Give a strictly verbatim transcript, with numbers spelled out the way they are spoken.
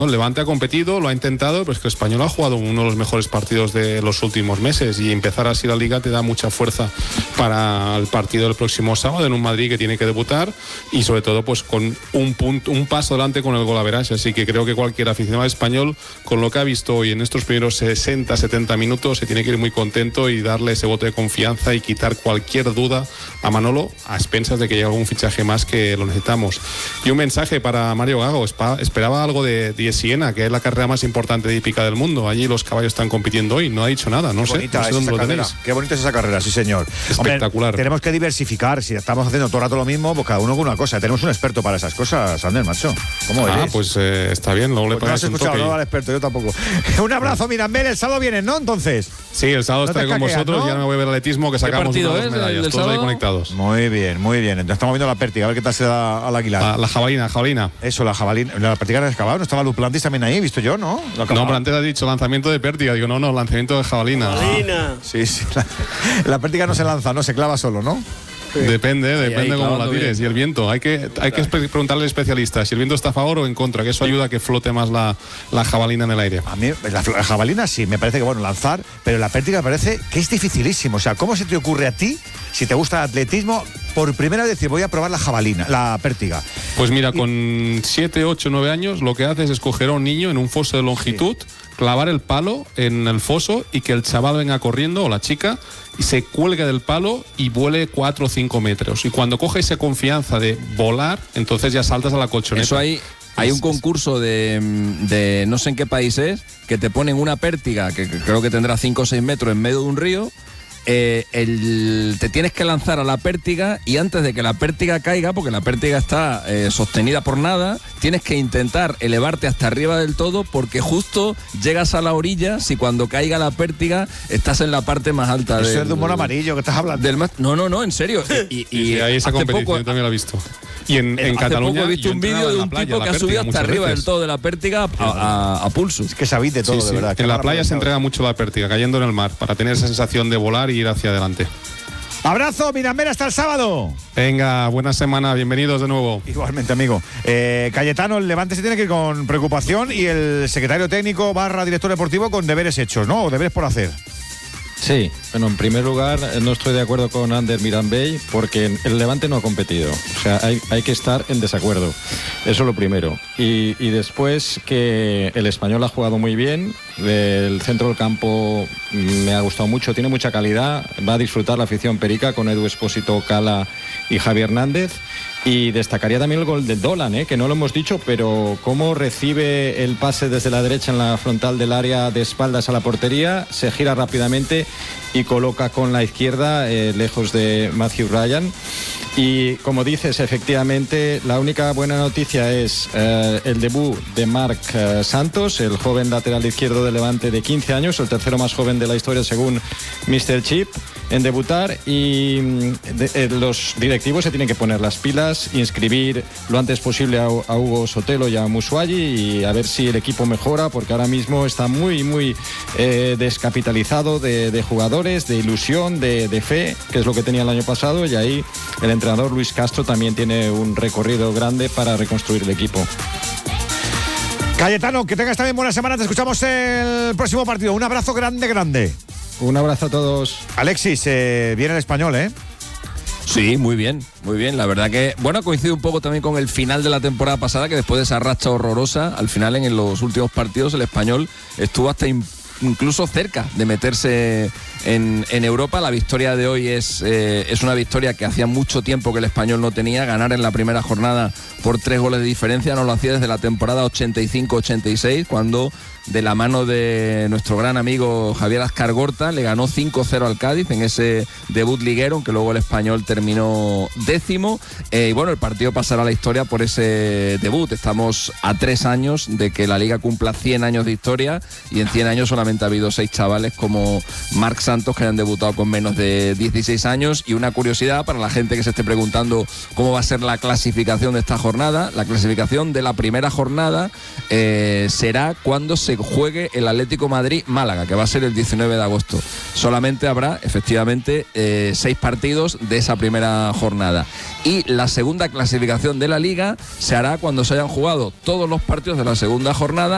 El Levante ha competido, lo ha intentado, pero es que el Español ha jugado uno de los mejores partidos de los últimos meses y empezar así la Liga te da mucha fuerza para el partido del próximo sábado en un Madrid que tiene que debutar y sobre todo pues con un punto, un paso adelante con el gol average. Así que creo que cualquier aficionado español con lo que ha visto hoy en estos primeros sesenta setenta minutos se tiene que ir muy contento y darle ese voto de confianza y quitar cualquier duda a Manolo a expensas de que llegue algún fichaje más que lo necesitamos. Y un mensaje para Mario Gago, esperaba algo de, de Siena, que es la carrera más importante de hípica del mundo. Allí los caballos están compitiendo hoy, no ha dicho nada, no Qué sé, bonita no sé es dónde esa lo carrera. tenéis. Qué bonita es esa carrera, sí señor. Espectacular. Hombre, tenemos que diversificar, si estamos haciendo todo el rato lo mismo, pues cada uno con una cosa. Tenemos un experto para esas cosas, Ander, macho. ¿Cómo Ah, eres? pues eh, está bien, luego Pues le no pagas has un escuchado, toque. no al experto, yo tampoco. Un abrazo, Mirambel, el sábado vienes, ¿no? Entonces. Sí, el sábado No te estaré con escaqueas, vosotros ¿no? y ya me voy a ver el atletismo que sacamos partido unas es, dos medallas, el del todos ahí sábado? conectados. Muy bien, muy bien. Entonces estamos viendo la pértiga, a ver qué tal se da a la Aguilar. La, la jabalina, jabalina. Eso, la jabalina. La pértiga de excavado, no estaba Duplantis también ahí, he visto yo, ¿no? Lo No, pero antes has dicho lanzamiento de pértiga. Digo, no, no, lanzamiento de jabalina. Jabalina. Sí, sí. La, la pértiga no se lanza, no se clava solo, ¿no? Depende, depende ahí, cómo la clavando tires. bien. Y el viento, hay que, hay que espe- preguntarle al especialista si el viento está a favor o en contra, que eso ayuda a que flote más la, la jabalina en el aire. A mí, la, la jabalina sí, me parece que bueno, lanzar, pero la pértiga me parece que es dificilísimo. O sea, ¿cómo se te ocurre a ti, si te gusta el atletismo, por primera vez decir, voy a probar la jabalina, la pértiga? Pues mira, con siete, ocho, nueve años, lo que haces es coger a un niño en un foso de longitud, sí. clavar el palo en el foso y que el chaval venga corriendo, o la chica, y se cuelgue del palo y vuele cuatro o cinco metros. Y cuando coge esa confianza de volar, entonces ya saltas a la colchoneta. Eso hay, hay un concurso de, de no sé en qué país es, que te ponen una pértiga que, que creo que tendrá cinco o seis metros en medio de un río. Eh, el, te tienes que lanzar a la pértiga y antes de que la pértiga caiga, porque la pértiga está eh, sostenida por nada, tienes que intentar elevarte hasta arriba del todo porque justo llegas a la orilla si cuando caiga la pértiga estás en la parte más alta. Eso del, es de humor amarillo que estás hablando. Del, no, no, no, en serio. Y, y, Sí, sí, hay esa hace competición, poco, yo también la he visto. Y en, en hace Cataluña poco he visto yo un entrenaba vídeo en de la un playa, tipo la que ha pértiga, subido hasta muchas arriba veces. del todo de la pértiga a, a, a pulso. Es que sabéis de todo, Sí, de sí. verdad. En la playa se entrega mucho la pértiga, cayendo en el mar, para tener esa sensación de volar y ir hacia adelante. Abrazo, Mirambel, hasta el sábado. Venga, buena semana, bienvenidos de nuevo. Igualmente, amigo. Eh, Cayetano, el Levante se tiene que ir con preocupación y el secretario técnico barra director deportivo con deberes hechos, ¿no? O deberes por hacer. Sí, bueno, en primer lugar no estoy de acuerdo con Ander Mirambell porque el Levante no ha competido, o sea, hay, hay que estar en desacuerdo, eso es lo primero. Y, y después que el Español ha jugado muy bien, el centro del campo me ha gustado mucho, tiene mucha calidad, va a disfrutar la afición perica con Edu Espósito, Cala y Javi Hernández. Y destacaría también el gol de Dolan, ¿eh? que no lo hemos dicho, pero cómo recibe el pase desde la derecha en la frontal del área de espaldas a la portería, se gira rápidamente y coloca con la izquierda eh, lejos de Matthew Ryan. Y como dices, efectivamente, la única buena noticia es eh, el debut de Marc eh, Santos, el joven lateral izquierdo de Levante de quince años, el tercero más joven de la historia según míster Chip, en debutar. Y de, eh, los directivos se tienen que poner las pilas, inscribir lo antes posible a, a Hugo Sotelo y a Musuayi y a ver si el equipo mejora, porque ahora mismo está muy, muy eh, descapitalizado de, de jugadores, de ilusión, de, de fe, que es lo que tenía el año pasado, y ahí el entrenador Luis Castro también tiene un recorrido grande para reconstruir el equipo. Cayetano, que tengas también buena semana, te escuchamos el próximo partido. Un abrazo grande, grande. Un abrazo a todos. Alexis, eh, viene el Español, ¿eh? Sí, muy bien, muy bien. La verdad que, bueno, coincide un poco también con el final de la temporada pasada, que después de esa racha horrorosa, al final en los últimos partidos el Español estuvo hasta in- incluso cerca de meterse en, en Europa. La victoria de hoy es, eh, es una victoria que hacía mucho tiempo que el Español no tenía. Ganar en la primera jornada por tres goles de diferencia no lo hacía desde la temporada ochenta y cinco ochenta y seis, cuando de la mano de nuestro gran amigo Javier Azcargorta le ganó cinco cero al Cádiz en ese debut liguero, aunque luego el Español terminó décimo. Eh, y bueno, el partido pasará a la historia por ese debut. Estamos a tres años de que la Liga cumpla cien años de historia, y en cien años solamente ha habido seis chavales como Marc Santos que hayan debutado con menos de dieciséis años. Y una curiosidad para la gente que se esté preguntando cómo va a ser la clasificación de esta jornada: la clasificación de la primera jornada eh, será cuando se juegue el Atlético Madrid-Málaga, que va a ser el diecinueve de agosto. Solamente habrá, efectivamente, eh, seis partidos de esa primera jornada. Y la segunda clasificación de la Liga se hará cuando se hayan jugado todos los partidos de la segunda jornada